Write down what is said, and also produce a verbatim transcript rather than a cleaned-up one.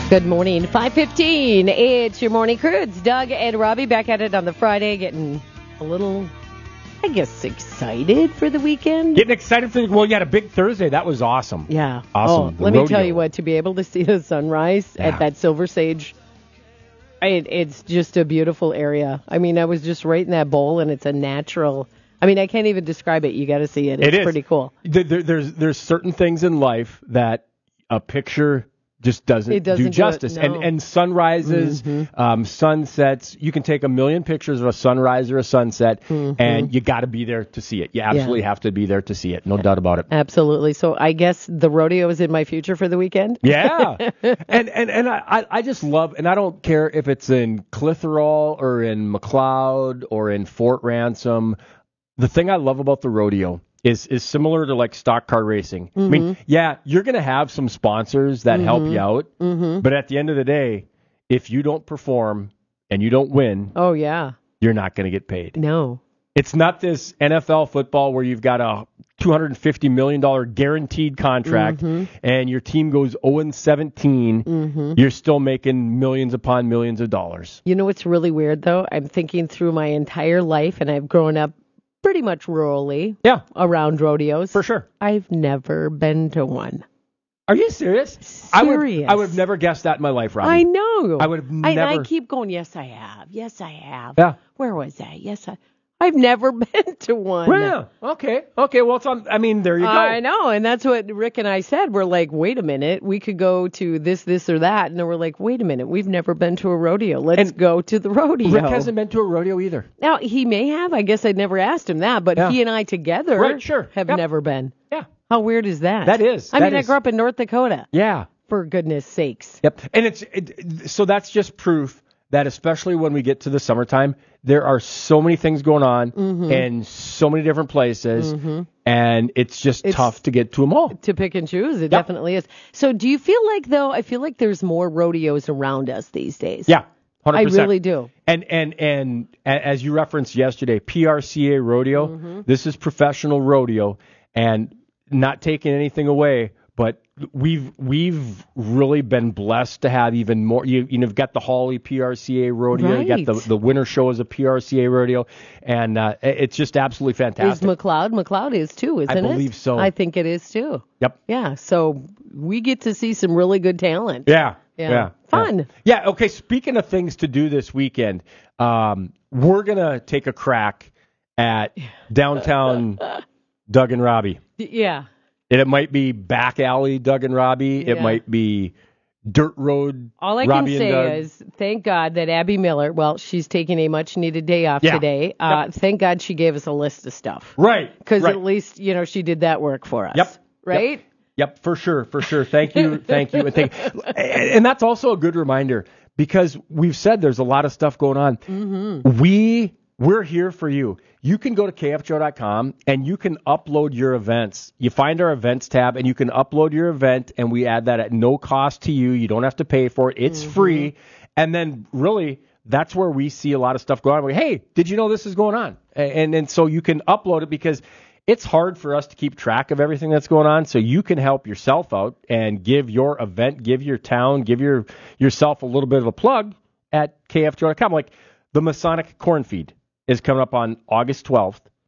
Good morning, five fifteen. It's your morning crew. It's Doug and Robbie back at it on the Friday, getting a little, I guess, excited for the weekend. Getting excited for the, well, you had a big Thursday. That was awesome. Yeah. Awesome. Oh, let rodeo. me tell you what, to be able to see the sunrise yeah. at that Silver Sage, it, it's just a beautiful area. I mean, I was just right in that bowl, and it's a natural, I mean, I can't even describe it. You got to see it. It's it is. pretty cool. There, there's, there's certain things in life that a picture just doesn't, it doesn't do justice. Do it, no. And and sunrises, mm-hmm. um, sunsets, you can take a million pictures of a sunrise or a sunset, mm-hmm. and you got to be there to see it. You absolutely yeah. have to be there to see it. No doubt about it. Absolutely. So I guess the rodeo is in my future for the weekend. Yeah. and and, and I, I just love, and I don't care if it's in Clitheroe or in McLeod or in Fort Ransom. The thing I love about the rodeo is is similar to like stock car racing. Mm-hmm. I mean, yeah, you're going to have some sponsors that mm-hmm. help you out, mm-hmm. but at the end of the day, if you don't perform and you don't win, oh yeah, you're not going to get paid. No. It's not this N F L football where you've got a two hundred fifty million dollars guaranteed contract mm-hmm. and your team goes oh and seventeen. Mm-hmm. You're still making millions upon millions of dollars. You know what's really weird, though? I'm thinking through my entire life, and I've grown up pretty much rurally yeah. around rodeos. For sure. I've never been to one. Are you serious? Serious. I would, I would have never guessed that in my life, Robbie. I know. I would have I, never. I keep going, yes, I have. Yes, I have. Yeah. Where was that? Yes, I I've never been to one. Well, okay. Okay, well, it's on, I mean, there you go. I know, and that's what Rick and I said. We're like, wait a minute. We could go to this, this, or that. And then we're like, wait a minute. We've never been to a rodeo. Let's and go to the rodeo. Rick hasn't been to a rodeo either. Now, he may have. I guess I'd never asked him that. But yeah. he and I together right, sure. have yep. never been. Yeah. How weird is that? That is. I that mean, is. I grew up in North Dakota. Yeah. For goodness sakes. Yep. And it's it, so that's just proof that especially when we get to the summertime, there are so many things going on mm-hmm. in so many different places, mm-hmm. and it's just it's tough to get to them all. To pick and choose, it yep. definitely is. So do you feel like, though, I feel like there's more rodeos around us these days. Yeah, one hundred percent. I really do. And, and, and as you referenced yesterday, P R C A Rodeo, mm-hmm. this is professional rodeo, and not taking anything away, but we've we've really been blessed to have even more. You, you've got the Hawley P R C A Rodeo. Right. You got the the winter show as a P R C A Rodeo, and uh, it's just absolutely fantastic. Is McLeod? McLeod is too, isn't it? I believe it? so. I think it is too. Yep. Yeah. So we get to see some really good talent. Yeah. Yeah. yeah. Fun. Yeah. yeah. Okay. Speaking of things to do this weekend, um, we're gonna take a crack at downtown Doug and Robbie. Yeah. And it might be back alley Doug and Robbie. Yeah. It might be dirt road All I Robbie can and Doug. say is thank God that Abby Miller, well, she's taking a much-needed day off Yeah. today. Uh, Yep. Thank God she gave us a list of stuff. Right. Because right. at least, you know, she did that work for us. Yep. Right? Yep. Yep, for sure, for sure. Thank you, thank you, and thank. And, and that's also a good reminder because we've said there's a lot of stuff going on. Mm-hmm. We we're here for you. You can go to K F J O dot com and you can upload your events. You find our events tab and you can upload your event, and we add that at no cost to you. You don't have to pay for it. It's mm-hmm. free. And then really, that's where we see a lot of stuff going on. We're, hey, did you know this is going on? And and so you can upload it because it's hard for us to keep track of everything that's going on. So you can help yourself out and give your event, give your town, give your yourself a little bit of a plug at K F J O dot com. Like the Masonic Corn Feed is coming up on August twelfth.